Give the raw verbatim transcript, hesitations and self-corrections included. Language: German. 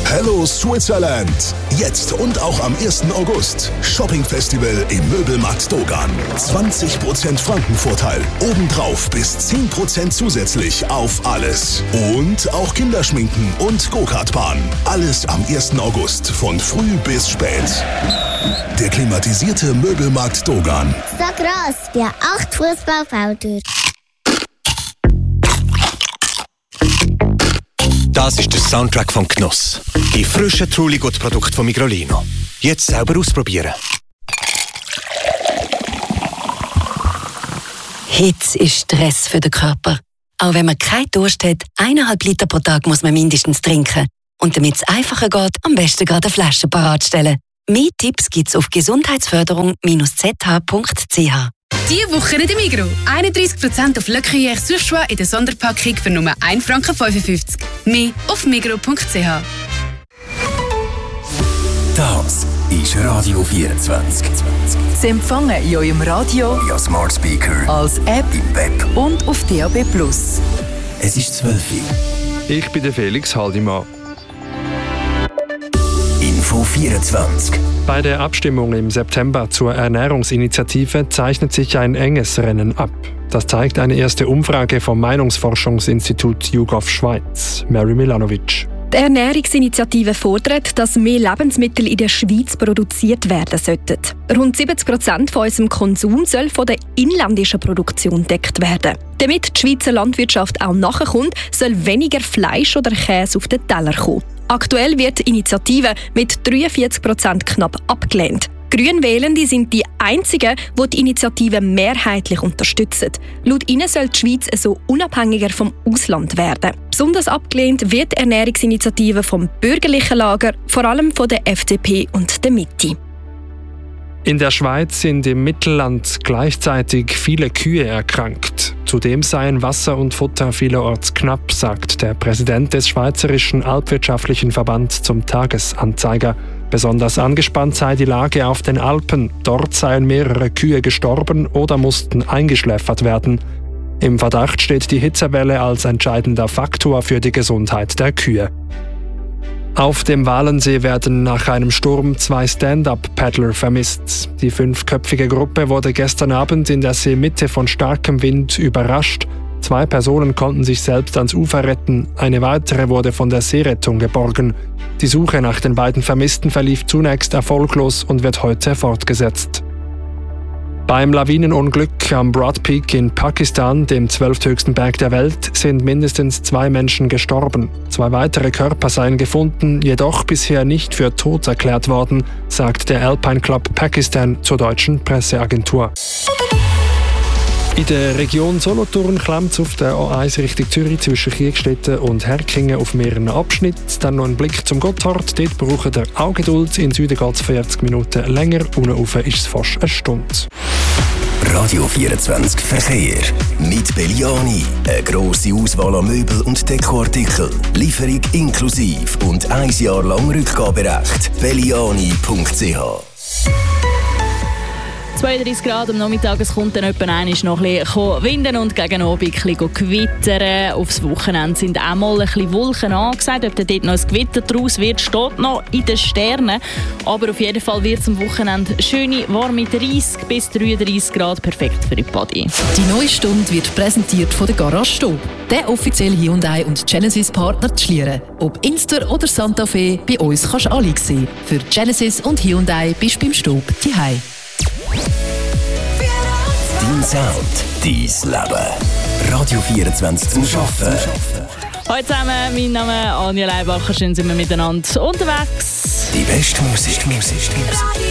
Hello Switzerland. Jetzt und auch am ersten August. Shopping-Festival im Möbelmarkt Dogan. zwanzig Prozent Frankenvorteil. Obendrauf bis zehn Prozent zusätzlich auf alles. Und auch Kinderschminken und Go-Kart-Bahn. Alles am ersten August von früh bis spät. Der klimatisierte Möbelmarkt Dogan. So gross wie acht Fußballfelder. Das ist der Soundtrack von Genuss. Die frischen Truly-Gut-Produkte von Migrolino. Jetzt selber ausprobieren. Hitze ist Stress für den Körper. Auch wenn man keinen Durst hat, eineinhalb Liter pro Tag muss man mindestens trinken. Und damit es einfacher geht, am besten gerade eine Flasche parat stellen. Mehr Tipps gibt's auf gesundheitsförderung z h punkt c h. Diese Woche in der Migros. einunddreißig Prozent auf Le Gruyère Surchoix in der Sonderpackung für nur ein Franken fünfundfünfzig. Mehr auf migros punkt c h. Das ist Radio vierundzwanzig. Sie empfangen in eurem Radio, via Smart Speaker, als App im Web und auf D A B plus. Es ist zwölf Uhr. Ich bin der Felix Haldimann. Info vierundzwanzig. Bei der Abstimmung im September zur Ernährungsinitiative zeichnet sich ein enges Rennen ab. Das zeigt eine erste Umfrage vom Meinungsforschungsinstitut YouGov Schweiz. Mary Milanovic. Die Ernährungsinitiative fordert, dass mehr Lebensmittel in der Schweiz produziert werden sollten. Rund siebzig Prozent von unserem Konsum soll von der inländischen Produktion gedeckt werden. Damit die Schweizer Landwirtschaft auch nachkommt, soll weniger Fleisch oder Käse auf den Teller kommen. Aktuell wird die Initiative mit dreiundvierzig Prozent knapp abgelehnt. Grünwählende sind die einzigen, die die Initiative mehrheitlich unterstützen. Laut ihnen soll die Schweiz so unabhängiger vom Ausland werden. Besonders abgelehnt wird die Ernährungsinitiative vom bürgerlichen Lager, vor allem von der F D P und der Mitte. In der Schweiz sind im Mittelland gleichzeitig viele Kühe erkrankt. Zudem seien Wasser und Futter vielerorts knapp, sagt der Präsident des Schweizerischen Alpwirtschaftlichen Verbands zum Tagesanzeiger. Besonders angespannt sei die Lage auf den Alpen. Dort seien mehrere Kühe gestorben oder mussten eingeschläfert werden. Im Verdacht steht die Hitzewelle als entscheidender Faktor für die Gesundheit der Kühe. Auf dem Walensee werden nach einem Sturm zwei Stand-Up-Paddler vermisst. Die fünfköpfige Gruppe wurde gestern Abend in der Seemitte von starkem Wind überrascht. Zwei Personen konnten sich selbst ans Ufer retten, eine weitere wurde von der Seerettung geborgen. Die Suche nach den beiden Vermissten verlief zunächst erfolglos und wird heute fortgesetzt. Beim Lawinenunglück am Broad Peak in Pakistan, dem zwölfthöchsten Berg der Welt, sind mindestens zwei Menschen gestorben. Zwei weitere Körper seien gefunden, jedoch bisher nicht für tot erklärt worden, sagt der Alpine Club Pakistan zur deutschen Presseagentur. In der Region Solothurn klemmt es auf der A eins Richtung Zürich zwischen Kriegstetten und Herkingen auf mehreren Abschnitten. Dann noch ein Blick zum Gotthard. Dort braucht ihr auch Geduld. In Süden geht es vierzig Minuten länger. Unten rauf ist es fast eine Stunde. Radio vierundzwanzig Verkehr. Mit Belliani. Eine grosse Auswahl an Möbel und Dekoartikeln. Lieferung inklusiv und ein Jahr lang Rückgaberecht. belliani punkt c h. zweiunddreißig Grad am Nachmittag, es kommt dann etwa einmal noch ein bisschen winden und gegen Abend ein bisschen gewittern. Aufs Wochenende sind auch mal ein bisschen Wolken angesagt. Ob dort noch ein Gewitter draus wird, steht noch in den Sternen. Aber auf jeden Fall wird es am Wochenende schöne, warme dreißig bis dreiunddreißig Grad, perfekt für die Party. Die neue Stunde wird präsentiert von der Garage Stob, der offizielle Hyundai und Genesis-Partner zu Schlieren. Ob Inster oder Santa Fe, bei uns kannst du alle sehen. Für Genesis und Hyundai bist du beim Stob zuhause. Dein Sound, dein Leben. Radio vierundzwanzig zum Arbeiten. Hallo zusammen, mein Name ist Anja Leibacher. Schön sind wir miteinander unterwegs. Die beste Musik. Musik.